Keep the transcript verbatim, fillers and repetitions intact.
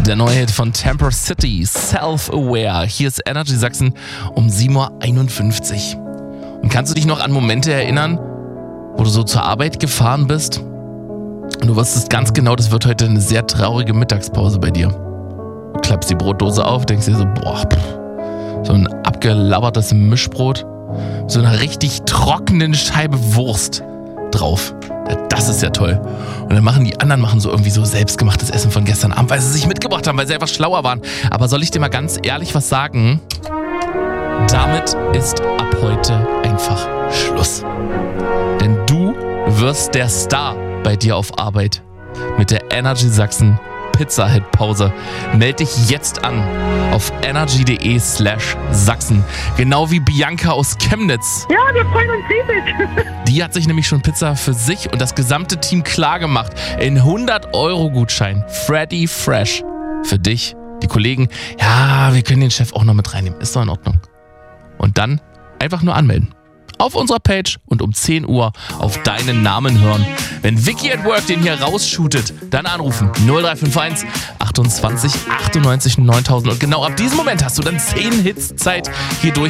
Der neue Hit von Temper City, Self-Aware. Hier ist Energy Sachsen um sieben Uhr einundfünfzig. Und kannst du dich noch an Momente erinnern, wo du so zur Arbeit gefahren bist? Und du wusstest ganz genau, das wird heute eine sehr traurige Mittagspause bei dir. Du klappst die Brotdose auf, denkst dir so, boah, pff, so ein abgelabbertes Mischbrot, so eine richtig trockenen Scheibe Wurst drauf. Das ist ja toll. Und dann machen die anderen machen so irgendwie so selbstgemachtes Essen von gestern Abend, weil sie sich mitgebracht haben, weil sie einfach schlauer waren. Aber soll ich dir mal ganz ehrlich was sagen? Damit ist ab heute einfach Schluss. Denn du wirst der Star bei dir auf Arbeit mit der Energy Sachsen Pizza Hit Pause. Meld dich jetzt an auf energy.de slash Sachsen. Genau wie Bianca aus Chemnitz. Ja, wir freuen uns riesig. Die hat sich nämlich schon Pizza für sich und das gesamte Team klargemacht. In hundert Euro Gutschein. Freddy Fresh. Für dich, die Kollegen. Ja, wir können den Chef auch noch mit reinnehmen. Ist doch in Ordnung. Und dann einfach nur anmelden. Auf unserer Page und um zehn Uhr auf deinen Namen hören. Wenn Vicky at Work den hier rausshootet, dann anrufen null drei fünf eins achtundzwanzig achtundneunzig neuntausend. Und genau ab diesem Moment hast du dann zehn Hits Zeit, hier durch